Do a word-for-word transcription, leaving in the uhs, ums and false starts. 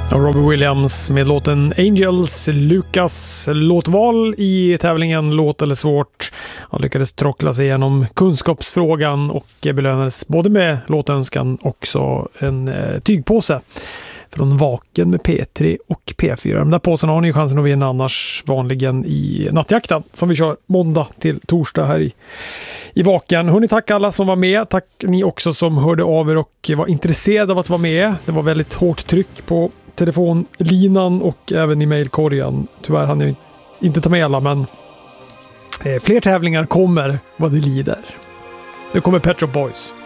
Robbie Williams med låten Angels. Lukas låtval i tävlingen Låt eller svårt. Han lyckades trockla sig igenom kunskapsfrågan och belönades både med låtönskan och så en eh, tygpåse från Vaken med P tre och P fyra. De där påsarna har ni chansen att vinna annars vanligen i nattjakten som vi kör måndag till torsdag här i, i Vaken. Hörrni, tack alla som var med. Tack ni också som hörde av er och var intresserade av att vara med. Det var väldigt hårt tryck på telefonlinan och även i mejlkorgen. Tyvärr hann jag inte ta med alla, men eh, fler tävlingar kommer vad det lider. Det kommer Pet Shop Boys.